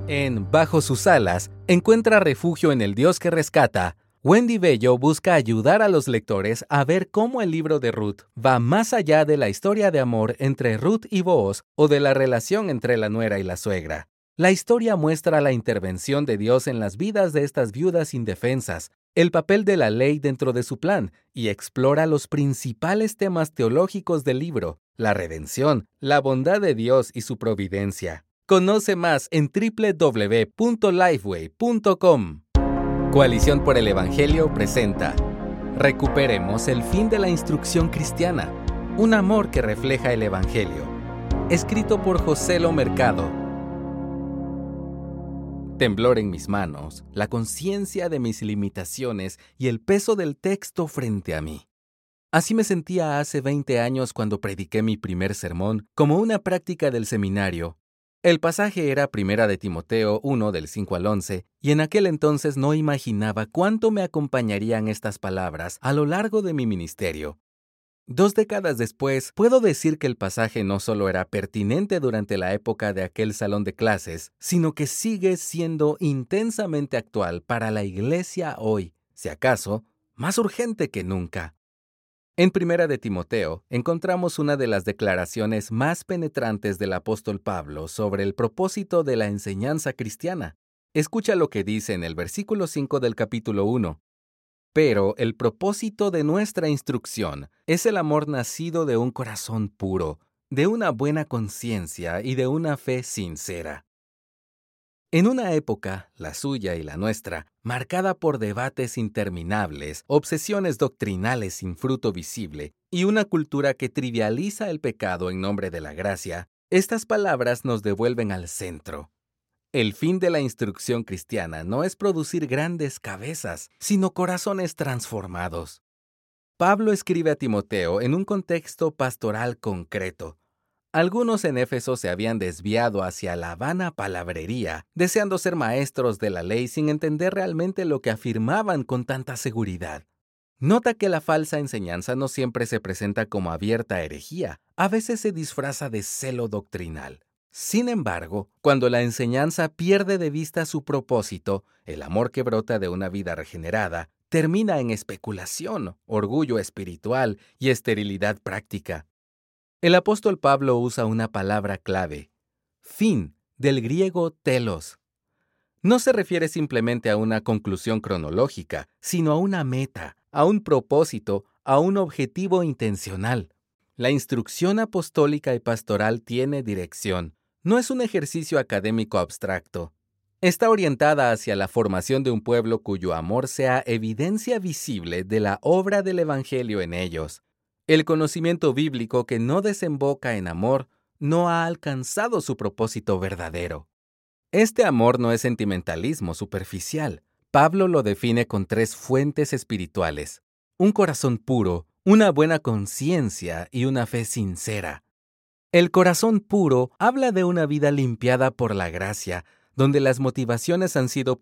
En Bajo sus alas, encuentra refugio en el Dios que rescata. Wendy Bello busca ayudar a los lectores a ver cómo el libro de Ruth va más allá de la historia de amor entre Ruth y Booz o de la relación entre la nuera y la suegra. La historia muestra la intervención de Dios en las vidas de estas viudas indefensas, el papel de la ley dentro de su plan y explora los principales temas teológicos del libro, la redención, la bondad de Dios y su providencia. Conoce más en www.lifeway.com. Coalición por el Evangelio presenta Recuperemos el fin de la instrucción cristiana, un amor que refleja el Evangelio. Escrito por José Lo Mercado. Temblor en mis manos, la conciencia de mis limitaciones y el peso del texto frente a mí. Así me sentía hace 20 años cuando prediqué mi primer sermón como una práctica del seminario. El pasaje era 1 de Timoteo 1 del 5 al 11, y en aquel entonces no imaginaba cuánto me acompañarían estas palabras a lo largo de mi ministerio. 2 décadas después, puedo decir que el pasaje no solo era pertinente durante la época de aquel salón de clases, sino que sigue siendo intensamente actual para la iglesia hoy, si acaso, más urgente que nunca. En 1 de Timoteo encontramos una de las declaraciones más penetrantes del apóstol Pablo sobre el propósito de la enseñanza cristiana. Escucha lo que dice en el versículo 5 del capítulo 1. Pero el propósito de nuestra instrucción es el amor nacido de un corazón puro, de una buena conciencia y de una fe sincera. En una época, la suya y la nuestra, marcada por debates interminables, obsesiones doctrinales sin fruto visible y una cultura que trivializa el pecado en nombre de la gracia, estas palabras nos devuelven al centro. El fin de la instrucción cristiana no es producir grandes cabezas, sino corazones transformados. Pablo escribe a Timoteo en un contexto pastoral concreto. Algunos en Éfeso se habían desviado hacia la vana palabrería, deseando ser maestros de la ley sin entender realmente lo que afirmaban con tanta seguridad. Nota que la falsa enseñanza no siempre se presenta como abierta herejía, a veces se disfraza de celo doctrinal. Sin embargo, cuando la enseñanza pierde de vista su propósito, el amor que brota de una vida regenerada, termina en especulación, orgullo espiritual y esterilidad práctica. El apóstol Pablo usa una palabra clave, fin, del griego telos. No se refiere simplemente a una conclusión cronológica, sino a una meta, a un propósito, a un objetivo intencional. La instrucción apostólica y pastoral tiene dirección. No es un ejercicio académico abstracto. Está orientada hacia la formación de un pueblo cuyo amor sea evidencia visible de la obra del Evangelio en ellos. El conocimiento bíblico que no desemboca en amor no ha alcanzado su propósito verdadero. Este amor no es sentimentalismo superficial. Pablo lo define con 3 fuentes espirituales: un corazón puro, una buena conciencia y una fe sincera. El corazón puro habla de una vida limpiada por la gracia, donde las motivaciones han sido